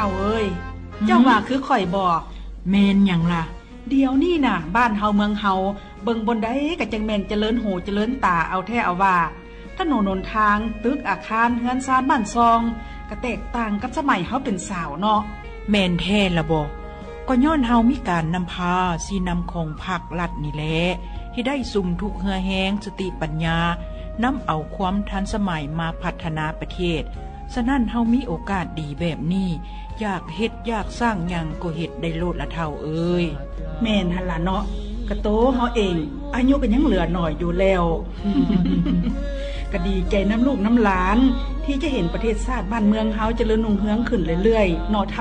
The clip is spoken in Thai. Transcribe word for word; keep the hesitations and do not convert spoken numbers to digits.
าเอ้ยเจ้าว่าคือข่อยบอกแมนหยังล่ะเดี๋ยวนี่น่ะบ้านเฮาเมืองเฮาเบิ่งบนใดก็จังแม่นเจริญหูเจริญตาเอาแท้เอาว่าถนนหนทางตึกอาคารเฮือนซานบ้านซองก็แตกต่างกับสมัยเฮาเป็นสาวเนาะแม่นแท้ละบ่ก็ย้อนเฮามีการนำพาสีนำของภาครัฐนี่แหละที่ได้สุ่มทุกเหือแห้งสติปัญญานำเอาความทันสมัยมาพัฒนาประเทศฉะนั้นเฮามีโอกาสดีแบบนี้อยากเฮ็ดอยากสร้างหยังก็เฮ็ดได้โลดละเท่าเอ้ยแม่นหั่นล่ะเนาะกะโตเฮาเองอายุก็ยังเหลือหน่อยอยู่แล้ว ก็ดีใจน้ำลูกน้ำหลานที่จะเห็นประเทศชาติบ้านเมืองเฮาเจริญรุ่งเรืองขึ้นเรื่อยๆเนาะ